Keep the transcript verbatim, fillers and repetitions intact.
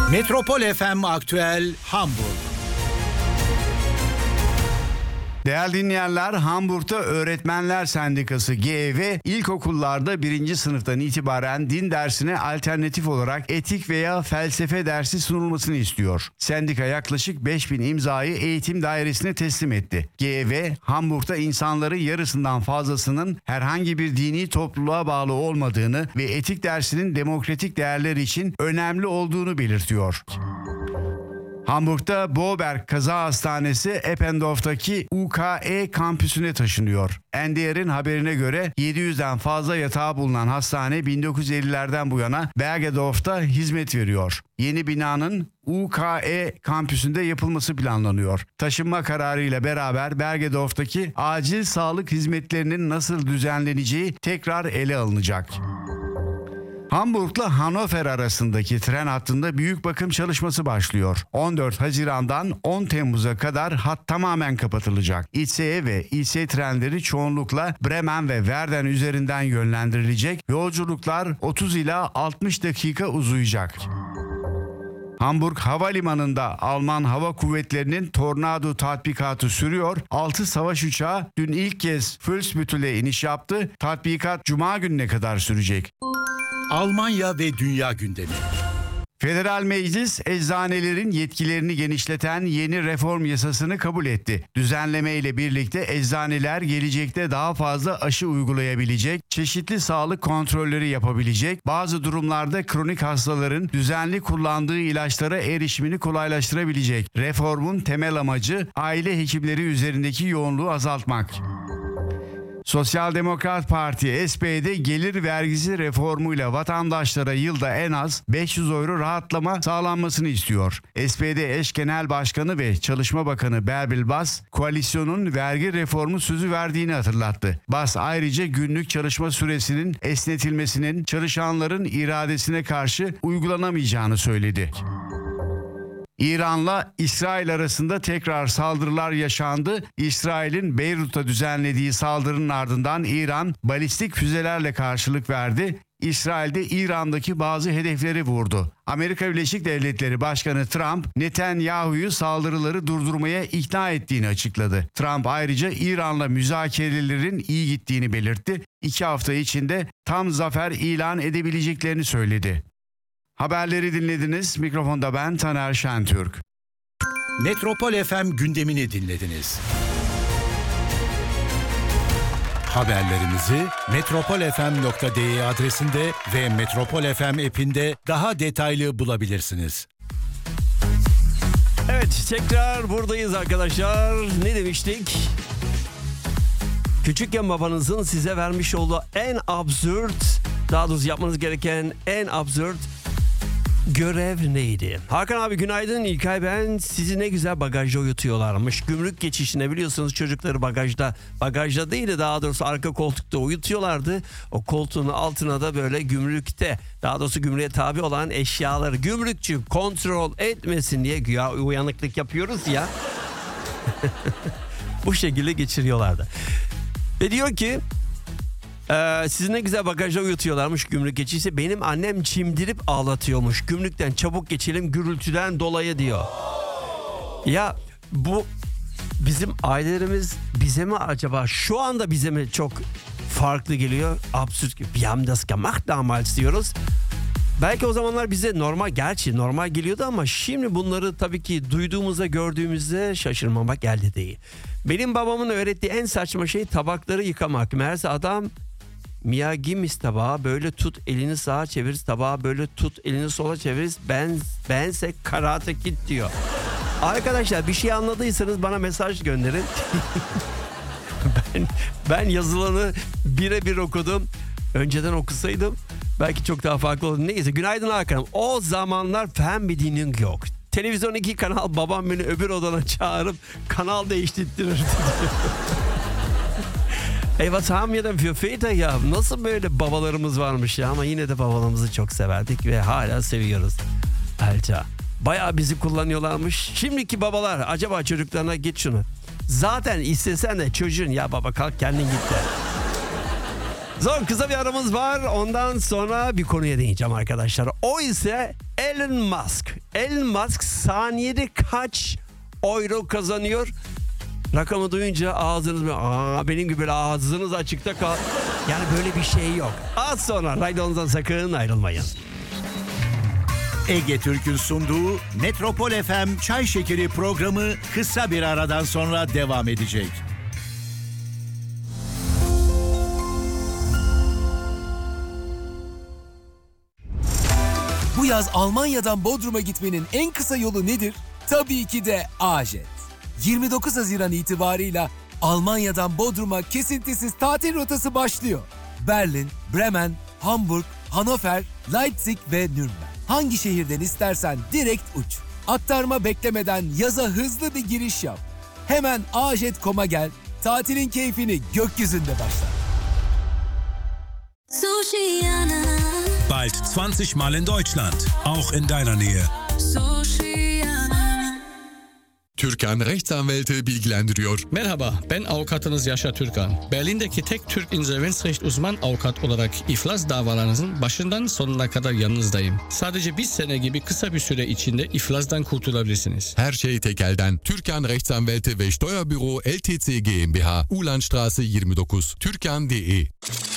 Metropol F M Aktüel Hamburg. Değerli dinleyenler, Hamburg'da Öğretmenler Sendikası G E V ilkokullarda birinci sınıftan itibaren din dersine alternatif olarak etik veya felsefe dersi sunulmasını istiyor. Sendika yaklaşık beş bin imzayı eğitim dairesine teslim etti. G E V, Hamburg'da insanların yarısından fazlasının herhangi bir dini topluluğa bağlı olmadığını ve etik dersinin demokratik değerler için önemli olduğunu belirtiyor. Hamburg'da Boberg Kaza Hastanesi Eppendorf'taki U K E kampüsüne taşınıyor. N D R'in haberine göre yedi yüzden fazla yatağı bulunan hastane bin dokuz yüz ellilerden bu yana Bergedorf'ta hizmet veriyor. Yeni binanın U K E kampüsünde yapılması planlanıyor. Taşınma kararıyla beraber Bergedorf'taki acil sağlık hizmetlerinin nasıl düzenleneceği tekrar ele alınacak. Hamburg'la Hannover arasındaki tren hattında büyük bakım çalışması başlıyor. on dört Haziran'dan on Temmuz'a kadar hat tamamen kapatılacak. İ C E ve İ C trenleri çoğunlukla Bremen ve Verden üzerinden yönlendirilecek. Yolculuklar otuz ila altmış dakika uzayacak. Hamburg Havalimanı'nda Alman Hava Kuvvetleri'nin Tornado tatbikatı sürüyor. altı savaş uçağı dün ilk kez Fuhlsbüttel'e iniş yaptı. Tatbikat Cuma gününe kadar sürecek. Almanya ve dünya gündemi. Federal Meclis, eczanelerin yetkilerini genişleten yeni reform yasasını kabul etti. Düzenleme ile birlikte eczaneler gelecekte daha fazla aşı uygulayabilecek, çeşitli sağlık kontrolleri yapabilecek, bazı durumlarda kronik hastaların düzenli kullandığı ilaçlara erişimini kolaylaştırabilecek. Reformun temel amacı aile hekimleri üzerindeki yoğunluğu azaltmak. Sosyal Demokrat Parti S P D gelir vergisi reformuyla vatandaşlara yılda en az beş yüz euro rahatlama sağlanmasını istiyor. S P D eş genel başkanı ve Çalışma Bakanı Bärbel Bas, koalisyonun vergi reformu sözü verdiğini hatırlattı. Bas ayrıca günlük çalışma süresinin esnetilmesinin çalışanların iradesine karşı uygulanamayacağını söyledi. İran'la İsrail arasında tekrar saldırılar yaşandı. İsrail'in Beyrut'ta düzenlediği saldırının ardından İran balistik füzelerle karşılık verdi. İsrail de İran'daki bazı hedefleri vurdu. Amerika Birleşik Devletleri Başkanı Trump, Netanyahu'yu saldırıları durdurmaya ikna ettiğini açıkladı. Trump ayrıca İran'la müzakerelerin iyi gittiğini belirtti. İki hafta içinde tam zafer ilan edebileceklerini söyledi. Haberleri dinlediniz. Mikrofonda ben Taner Şentürk. Metropol F M gündemini dinlediniz. Haberlerimizi metropol f m nokta d e adresinde ve Metropol F M app'inde daha detaylı bulabilirsiniz. Evet, tekrar buradayız arkadaşlar. Ne demiştik? Küçükken babanızın size vermiş olduğu en absürt, daha doğrusu yapmanız gereken en absürt görev neydi? Hakan abi günaydın. İlkay ben. Sizi ne güzel bagajda uyutuyorlarmış. Gümrük geçişine biliyorsunuz çocukları bagajda, bagajda değil de daha doğrusu arka koltukta uyutuyorlardı. O koltuğun altına da böyle gümrükte, daha doğrusu gümrüğe tabi olan eşyaları gümrükçü kontrol etmesin diye güya uyanıklık yapıyoruz ya. Bu şekilde geçiriyorlardı. Ve diyor ki Ee, sizi ne güzel bagajda uyutuyorlarmış gümrük geçişi. Benim annem çimdirip ağlatıyormuş. Gümrükten çabuk geçelim gürültüden dolayı diyor. Ya bu bizim ailelerimiz bize mi acaba şu anda bize mi çok farklı geliyor? Absürt. Wir haben das gemacht damals diyoruz. Belki o zamanlar bize normal, gerçi normal geliyordu ama şimdi bunları tabii ki duyduğumuzda, gördüğümüzde şaşırmamak elde değil. Benim babamın öğrettiği en saçma şey tabakları yıkamak. Meğerse adam Miyagi tabağı böyle tut, elini sağa çevir, tabağı böyle tut, elini sola çevir. Ben bense Karate Kid diyor. Arkadaşlar bir şey anladıysanız bana mesaj gönderin. ben ben yazılanı birebir okudum. Önceden okusaydım belki çok daha farklı olurdu. Neyse, günaydın Hakan'ım. O zamanlar fen bildiğinin yok. Televizyon iki kanal, babam beni öbür odana çağırıp kanal değiştirtirirdi. Ey was haben wir denn für Väter ya? Nasıl böyle babalarımız varmış ya, ama yine de babalarımızı çok severdik ve hala seviyoruz. Alça. Bayağı bizi kullanıyorlarmış. Şimdiki babalar acaba çocuklarına git şunu. Zaten istesen de çocuğun ya baba kalk kendin git de. Zor, kısa bir aramız var. Ondan sonra bir konuya değineceğim arkadaşlar. O ise Elon Musk. Elon Musk saniyede kaç euro kazanıyor? Rakamı duyunca ağzınız böyle, aa, benim gibi böyle ağzınız açıkta kal. Yani böyle bir şey yok. Az sonra radyonuzdan sakın ayrılmayın. Ege Türk'ün sunduğu Metropol F M Çay Şekeri programı kısa bir aradan sonra devam edecek. Bu yaz Almanya'dan Bodrum'a gitmenin en kısa yolu nedir? Tabii ki de A-Jet. yirmi dokuz Haziran itibarıyla Almanya'dan Bodrum'a kesintisiz tatil rotası başlıyor. Berlin, Bremen, Hamburg, Hannover, Leipzig ve Nürnberg. Hangi şehirden istersen direkt uç. Aktarma beklemeden yaza hızlı bir giriş yap. Hemen a jet nokta com'a gel, tatilin keyfini gökyüzünde başla. Bald zwanzig Mal in Deutschland, auch in deiner Nähe. Türkan Rechtsanwälte bilgilendiriyor. Merhaba, ben avukatınız Yaşar Türkan. Berlin'deki tek Türk insolvensrecht uzman avukat olarak iflas davalarınızın başından sonuna kadar yanınızdayım. Sadece bir sene gibi kısa bir süre içinde iflasdan kurtulabilirsiniz. Her şey tek elden. Türkan Rechtsanwälte ve Steuerbüro L T C GmbH, Ulandstraße yirmi dokuz, türkan nokta de.